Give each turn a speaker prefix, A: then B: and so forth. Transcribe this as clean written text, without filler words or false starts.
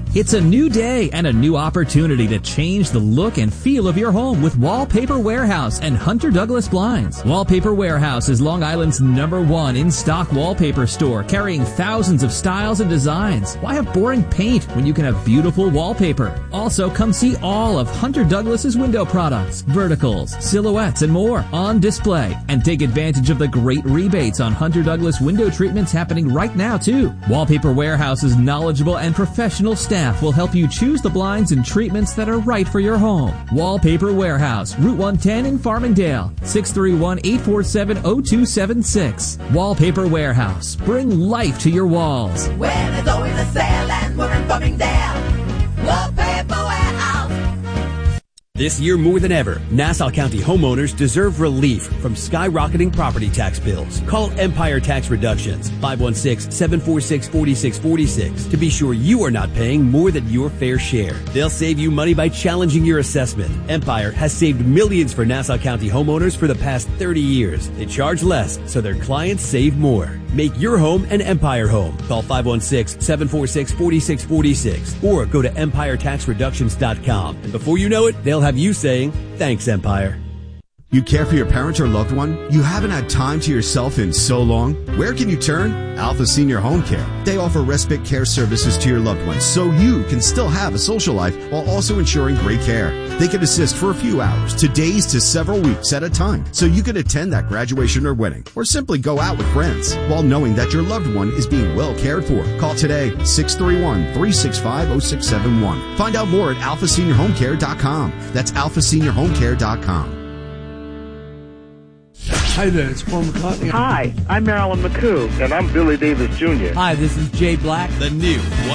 A: It's a new day and a new opportunity to change the look and feel of your home with Wallpaper Warehouse and Hunter Douglas Blinds. Wallpaper Warehouse is Long Island's #1 in-stock wallpaper store, carrying thousands of styles and designs. Why have boring paint when you can have beautiful wallpaper? Also, come see all of Hunter Douglas's window products, verticals, silhouettes, and more on display. And take advantage of the great rebates on Hunter Douglas window treatments happening right now, too. Wallpaper Warehouse's knowledgeable and professional staff will help you choose the blinds and treatments that are right for your home. Wallpaper Warehouse, Route 110 in Farmingdale, 631-847-0276. Wallpaper Warehouse. Bring life to your walls.
B: When there's always a sale and we're in Farmingdale. Wallpaper Warehouse.
C: This year more than ever, Nassau County homeowners deserve relief from skyrocketing property tax bills. Call Empire Tax Reductions, 516-746-4646, to be sure you are not paying more than your fair share. They'll save you money by challenging your assessment. Empire has saved millions for Nassau County homeowners for the past 30 years. They charge less, so their clients save more. Make your home an Empire home. Call 516-746-4646 or go to EmpireTaxReductions.com. And before you know it, they'll have you saying, "Thanks, Empire."
D: You care for your parent or loved one? You haven't had time to yourself in so long? Where can you turn? Alpha Senior Home Care. They offer respite care services to your loved ones so you can still have a social life while also ensuring great care. They can assist for a few hours to days to several weeks at a time so you can attend that graduation or wedding or simply go out with friends while knowing that your loved one is being well cared for. Call today, 631-365-0671. Find out more at alphaseniorhomecare.com. That's alphaseniorhomecare.com.
E: Hi there, it's Paul McCartney.
F: Hi, I'm Marilyn McCoo.
G: And I'm Billy Davis Jr.
H: Hi, this is Jay Black.
C: The new